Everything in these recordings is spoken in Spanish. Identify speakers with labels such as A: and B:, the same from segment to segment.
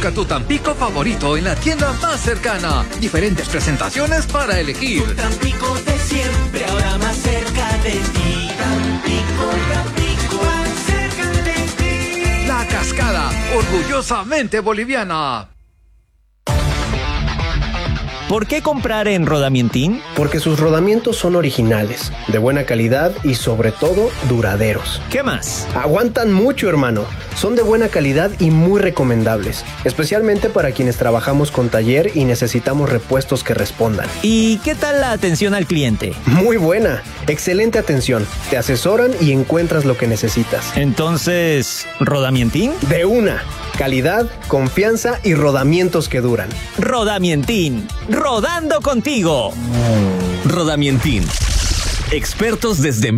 A: Busca tu Tampico favorito en la tienda más cercana. Diferentes presentaciones para elegir.
B: Tu Tampico de siempre, ahora más cerca de ti. Tampico, Tampico, más cerca de ti.
A: La Cascada, orgullosamente boliviana.
C: ¿Por qué comprar en Rodamientín?
D: Porque sus rodamientos son originales, de buena calidad y sobre todo duraderos.
C: ¿Qué más?
D: Aguantan mucho, hermano. Son de buena calidad y muy recomendables, especialmente para quienes trabajamos con taller y necesitamos repuestos que respondan.
C: ¿Y qué tal la atención al cliente?
D: Muy buena, excelente atención. Te asesoran y encuentras lo que necesitas.
C: Entonces, ¿Rodamientín?
D: De una. Calidad, confianza y rodamientos que duran.
C: Rodamientín, rodando contigo.
E: Rodamientín, expertos desde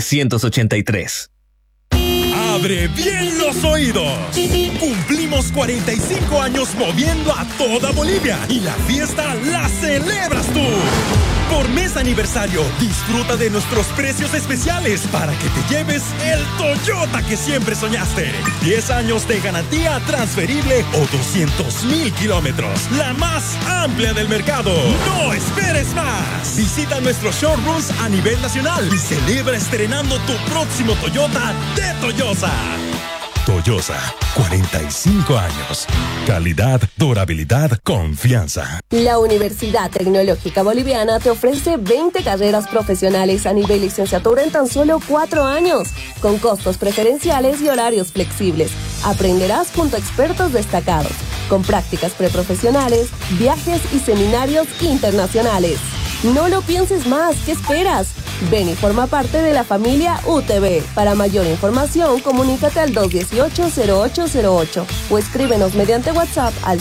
E: 1983.
F: ¡Abre bien los oídos! Cumplimos 45 años moviendo a toda Bolivia y la fiesta la celebras tú. Por mes aniversario, disfruta de nuestros precios especiales para que te lleves el Toyota que siempre soñaste. 10 años de garantía transferible o 200,000 kilómetros. La más amplia del mercado. ¡No esperes más! Visita nuestros showrooms a nivel nacional y celebra estrenando tu próximo Toyota de Toyosa. Toyosa, 45 años. Calidad, durabilidad, confianza.
G: La Universidad Tecnológica Boliviana te ofrece 20 carreras profesionales a nivel licenciatura en tan solo 4 años, con costos preferenciales y horarios flexibles. Aprenderás junto a expertos destacados, con prácticas preprofesionales, viajes y seminarios internacionales. No lo pienses más, ¿qué esperas? Ven y forma parte de la familia UTB. Para mayor información, comunícate al 218-0808 o escríbenos mediante WhatsApp al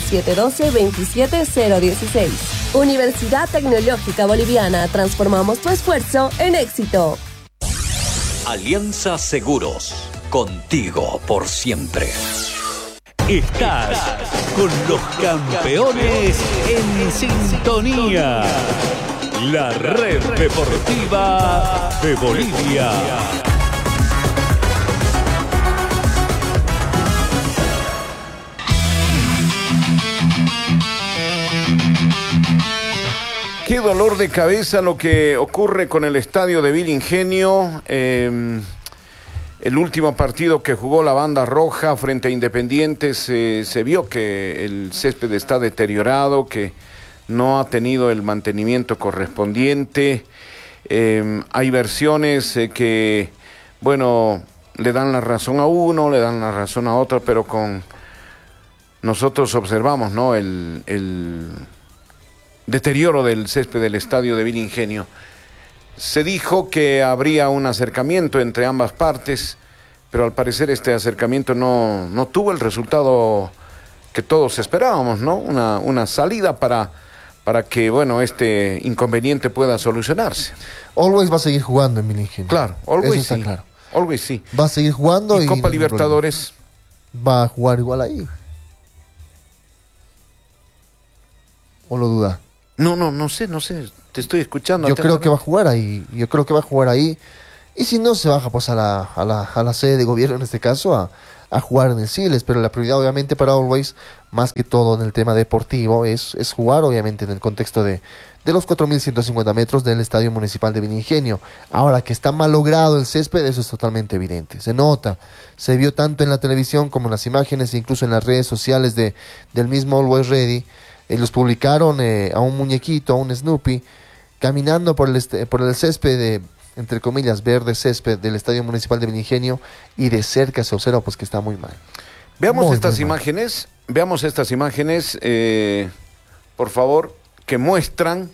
G: 712-27016. Universidad Tecnológica Boliviana, transformamos tu esfuerzo en éxito.
H: Alianza Seguros, contigo por siempre.
E: Estás con los campeones en sintonía. La red deportiva de Bolivia.
I: Qué dolor de cabeza lo que ocurre con el estadio de Villa Ingenio. El último partido que jugó la banda roja frente a Independiente se vio que el césped está deteriorado, que no ha tenido el mantenimiento correspondiente. Hay versiones que, bueno, le dan la razón a uno, le dan la razón a otro, pero nosotros observamos, ¿no?, el deterioro del césped del estadio de Villa Ingenio. Se dijo que habría un acercamiento entre ambas partes, pero al parecer este acercamiento no tuvo el resultado que todos esperábamos, ¿no? Una salida para que, bueno, este inconveniente pueda solucionarse.
J: Always va a seguir jugando en Villa Ingenio.
I: Claro, Always
J: eso está
I: sí.
J: Claro.
I: Always sí.
J: Va a seguir jugando.
I: Y Copa Libertadores
J: va a jugar igual ahí. ¿O lo duda?
I: No sé, te estoy escuchando.
J: Yo creo que va a jugar ahí. Y si no, se baja pues a la sede de gobierno, en este caso, a jugar en el Siles. Pero la prioridad, obviamente, para Always, más que todo en el tema deportivo, es jugar, obviamente, en el contexto de los 4.150 metros del Estadio Municipal de Villa Ingenio. Ahora que está mal logrado el césped, eso es totalmente evidente. Se nota, se vio tanto en la televisión como en las imágenes, incluso en las redes sociales del mismo Always Ready. Los publicaron a un muñequito, a un Snoopy, caminando por el césped entre comillas, verde césped del Estadio Municipal de Villa Ingenio, y de cerca se observa pues que está muy mal.
I: Veamos estas imágenes, por favor, que muestran.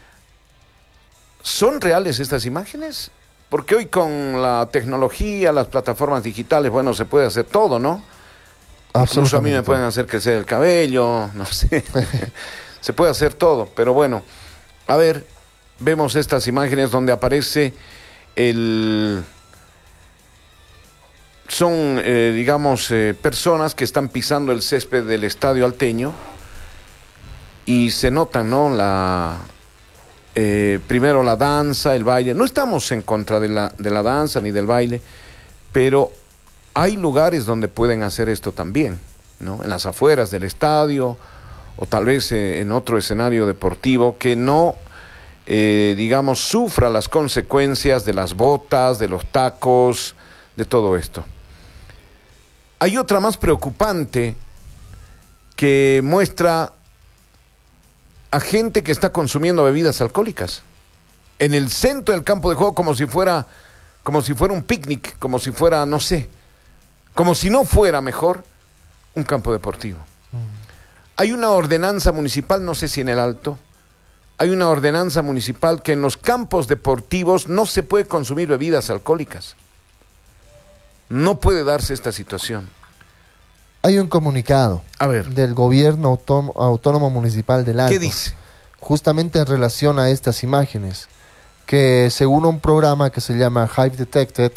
I: ¿Son reales estas imágenes? Porque hoy con la tecnología, las plataformas digitales, bueno, se puede hacer todo, ¿no? Incluso a mí me pueden hacer crecer el cabello, no sé. Se puede hacer todo, pero bueno. A ver, vemos estas imágenes donde aparece son, personas que están pisando el césped del estadio alteño y se notan, ¿no? Primero la danza, el baile. No estamos en contra de la danza ni del baile, pero hay lugares donde pueden hacer esto también. ¿no? En las afueras del estadio o tal vez en otro escenario deportivo que no, digamos, sufra las consecuencias de las botas, de los tacos, de todo esto. Hay otra más preocupante que muestra a gente que está consumiendo bebidas alcohólicas en el centro del campo de juego como si fuera un picnic, como si fuera, no sé, como si no fuera mejor un campo deportivo. Hay una ordenanza municipal, no sé si en el Alto, hay una ordenanza municipal que en los campos deportivos no se puede consumir bebidas alcohólicas. No puede darse esta situación.
J: Hay un comunicado del gobierno autónomo municipal del Alto.
I: ¿Qué dice?
J: Justamente en relación a estas imágenes, que según un programa que se llama Hive Detected,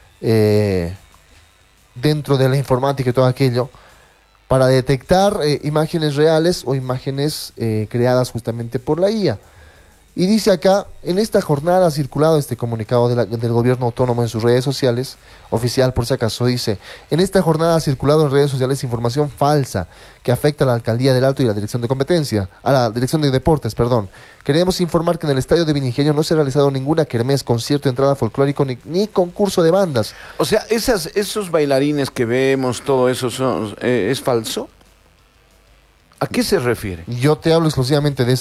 J: dentro de la informática y todo aquello, para detectar imágenes reales o imágenes creadas justamente por la IA. Y dice acá, en esta jornada ha circulado este comunicado del gobierno autónomo en sus redes sociales, oficial por si acaso, dice, en esta jornada ha circulado en redes sociales información falsa que afecta a la alcaldía del Alto y la dirección de competencia, a la dirección de deportes, perdón. Queremos informar que en el estadio de Vilingenio no se ha realizado ninguna kermés, concierto, entrada folclórico ni concurso de bandas.
I: O sea, esos bailarines que vemos, todo eso, ¿es falso? ¿A qué se refiere?
J: Yo te hablo exclusivamente de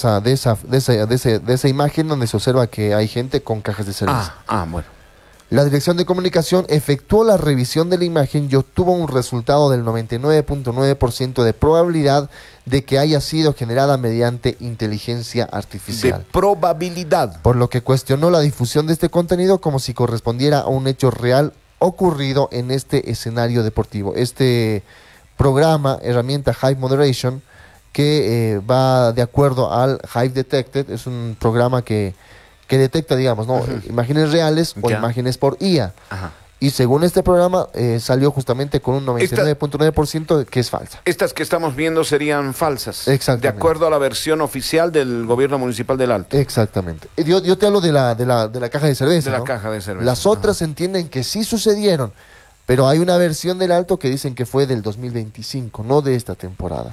J: esa imagen donde se observa que hay gente con cajas de cerveza.
I: Bueno.
J: La Dirección de Comunicación efectuó la revisión de la imagen y obtuvo un resultado del 99.9% de probabilidad de que haya sido generada mediante inteligencia artificial.
I: De probabilidad.
J: Por lo que cuestionó la difusión de este contenido como si correspondiera a un hecho real ocurrido en este escenario deportivo. Este programa, herramienta Hive Moderation, que va de acuerdo al Hive Detected, es un programa que detecta, digamos, ¿no? Imágenes reales o imágenes por IA.
I: Ajá.
J: Y según este programa, salió justamente con un 99.9% que es falsa.
I: Estas que estamos viendo serían falsas.
J: Exactamente.
I: De acuerdo a la versión oficial del gobierno municipal del Alto.
J: Exactamente. Yo te hablo de la caja de cerveza.
I: De la
J: ¿no?
I: caja de cerveza.
J: Las otras entienden que sí sucedieron, pero hay una versión del Alto que dicen que fue del 2025, no de esta temporada.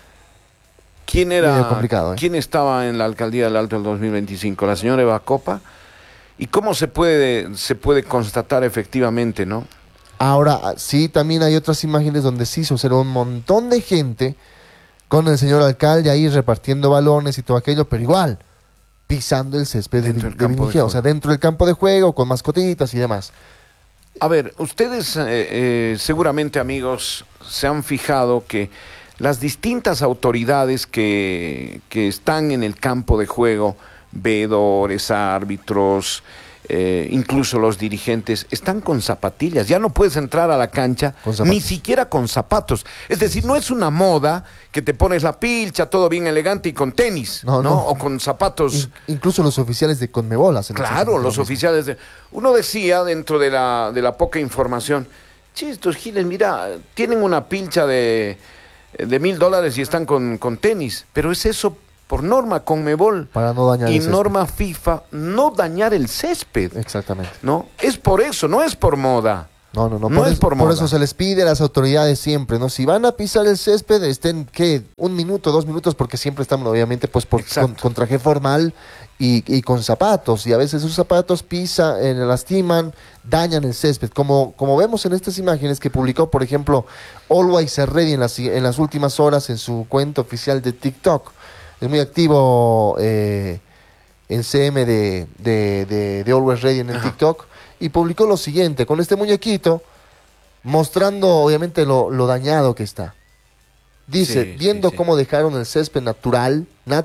I: ¿Quién era?
J: Complicado,
I: ¿Quién estaba en la alcaldía del Alto del 2025? ¿La señora Eva Copa? ¿Y cómo se puede constatar efectivamente, no?
J: Ahora, sí, también hay otras imágenes donde sí se observa un montón de gente con el señor alcalde ahí repartiendo balones y todo aquello, pero igual, pisando el césped de Vilingenio, o sea, dentro del campo de juego, con mascotitas y demás.
I: A ver, ustedes seguramente, amigos, se han fijado que las distintas autoridades que están en el campo de juego, veedores, árbitros, incluso los dirigentes, están con zapatillas. Ya no puedes entrar a la cancha ni siquiera con zapatos. Es decir, no es una moda que te pones la pilcha, todo bien elegante y con tenis, ¿no? O con zapatos.
J: Incluso los oficiales de Conmebol hacen eso.
I: Claro, los oficiales de... Uno decía dentro de la poca información, che, estos giles, mira, tienen una pilcha de $1,000 y están con tenis, pero es eso por norma Conmebol
J: para no dañar
I: y norma FIFA, no dañar el césped.
J: Exactamente.
I: ¿No? Es por eso, no es por moda.
J: No.
I: Por
J: eso se les pide a las autoridades siempre, ¿no? Si van a pisar el césped, estén, ¿qué? 1 minuto, 2 minutos, porque siempre están, obviamente, pues con traje formal y con zapatos. Y a veces sus zapatos lastiman, dañan el césped. Como vemos en estas imágenes que publicó, por ejemplo, Always Ready en las últimas horas en su cuenta oficial de TikTok. Es muy activo en CM de Always Ready en el TikTok. Y publicó lo siguiente, con este muñequito, mostrando obviamente lo dañado que está. Dice, viendo cómo dejaron el césped natural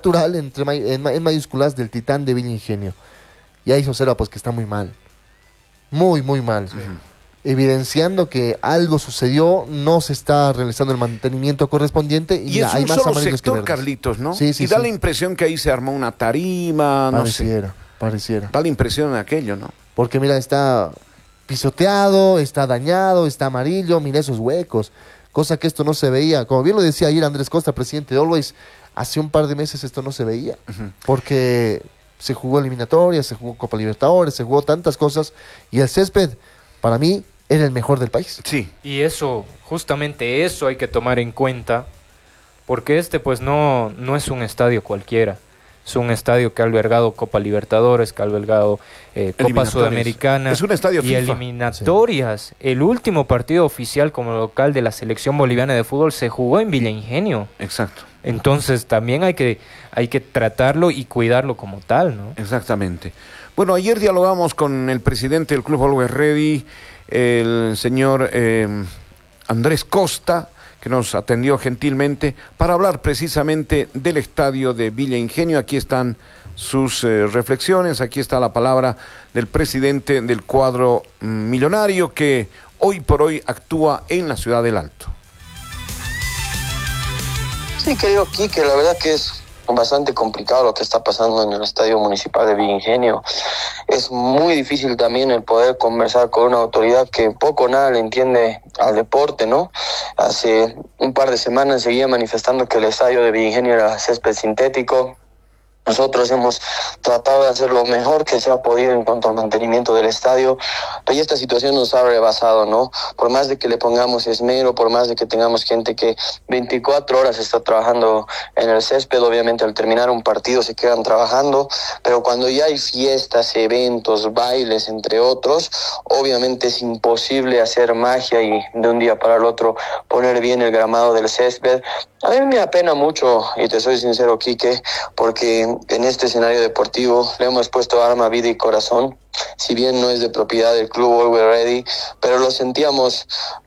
J: en mayúsculas del Titán de Vilingenio. Y ahí se observa pues que está muy mal. Muy, muy mal. Evidenciando que algo sucedió, no se está realizando el mantenimiento correspondiente y
I: es
J: hay
I: un
J: más
I: solo
J: amarillos
I: sector,
J: que verdes.
I: Carlitos, ¿no?
J: Sí,
I: y da la impresión que ahí se armó una tarima,
J: Pareciera.
I: Da la impresión de aquello, ¿no?
J: Porque mira, está pisoteado, está dañado, está amarillo, mira esos huecos, cosa que esto no se veía. Como bien lo decía ayer Andrés Costa, presidente de Always, hace un par de meses esto no se veía, porque se jugó eliminatoria, se jugó Copa Libertadores, se jugó tantas cosas, y el césped, para mí, era el mejor del país.
I: Sí.
K: Y eso, justamente eso hay que tomar en cuenta, porque pues no es un estadio cualquiera. Es un estadio que ha albergado Copa Libertadores, que ha albergado Copa Sudamericana.
I: Es un estadio
K: y
I: FIFA.
K: eliminatorias. Sí. El último partido oficial como local de la selección boliviana de fútbol se jugó en Villa Ingenio.
I: Exacto.
K: Entonces también hay que tratarlo y cuidarlo como tal, ¿no?
I: Exactamente. Bueno, ayer dialogamos con el presidente del Club Always Ready, el señor Andrés Costa, que nos atendió gentilmente para hablar precisamente del estadio de Villa Ingenio. Aquí están sus reflexiones, aquí está la palabra del presidente del cuadro millonario que hoy por hoy actúa en la ciudad del Alto.
L: Sí, querido Quique, la verdad que es bastante complicado lo que está pasando en el Estadio Municipal de Villa Ingenio. Es muy difícil también el poder conversar con una autoridad que poco o nada le entiende al deporte, ¿no? Hace un par de semanas seguía manifestando que el estadio de Villa Ingenio era césped sintético. Nosotros hemos tratado de hacer lo mejor que se ha podido en cuanto al mantenimiento del estadio, pero esta situación nos ha rebasado, ¿no? Por más de que le pongamos esmero, por más de que tengamos gente que 24 horas está trabajando en el césped, obviamente al terminar un partido se quedan trabajando, pero cuando ya hay fiestas, eventos, bailes, entre otros, obviamente es imposible hacer magia y de un día para el otro poner bien el gramado del césped. A mí me apena mucho, y te soy sincero, Quique, porque en este escenario deportivo le hemos puesto alma, vida y corazón. Si bien no es de propiedad del club Always Ready, pero lo sentíamos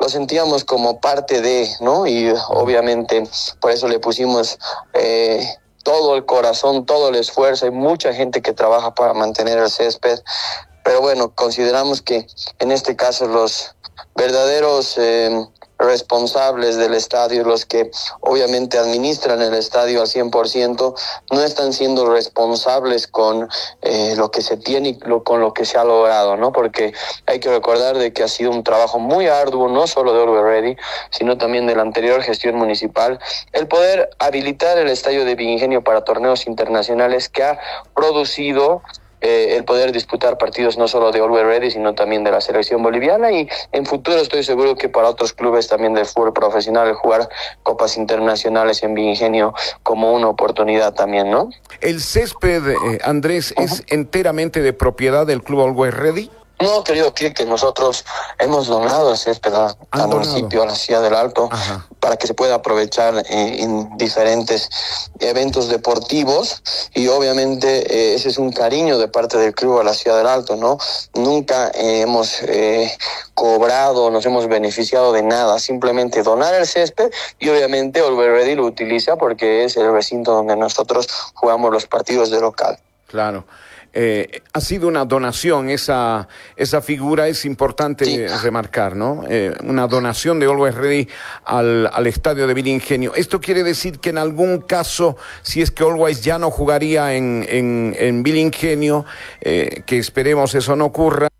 L: como parte de, ¿no? Y obviamente por eso le pusimos todo el corazón, todo el esfuerzo. Hay mucha gente que trabaja para mantener el césped, pero bueno, consideramos que en este caso los verdaderos responsables del estadio, los que obviamente administran el estadio al 100%, no están siendo responsables con lo que se tiene y con lo que se ha logrado, ¿no? Porque hay que recordar de que ha sido un trabajo muy arduo, no solo de Always Ready, sino también de la anterior gestión municipal, el poder habilitar el estadio de Villa Ingenio para torneos internacionales que ha producido el poder disputar partidos no solo de Always Ready, sino también de la selección boliviana, y en futuro estoy seguro que para otros clubes también del fútbol profesional jugar copas internacionales en Villa Ingenio como una oportunidad también, ¿no?
I: ¿El césped, Andrés, es enteramente de propiedad del Club Always Ready?
L: No, querido Quique, nosotros hemos donado el césped al municipio, a la ciudad del Alto, para que se pueda aprovechar en diferentes eventos deportivos, y obviamente ese es un cariño de parte del club a la ciudad del Alto, ¿no? Nunca hemos cobrado, nos hemos beneficiado de nada, simplemente donar el césped, y obviamente Always Ready lo utiliza porque es el recinto donde nosotros jugamos los partidos de local.
I: Claro. Ha sido una donación, esa figura es importante remarcar, ¿no? Una donación de Always Ready al estadio de Villa Ingenio. Esto quiere decir que en algún caso, si es que Always ya no jugaría en Villa Ingenio, que esperemos eso no ocurra,